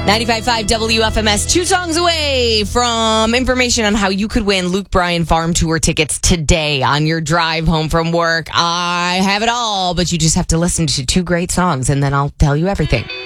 95.5 WFMS, 2 songs away from information on how you could win Luke Bryan Farm Tour tickets today on your drive home from work. I have it all, but you just have to listen to 2 great songs, and then I'll tell you everything.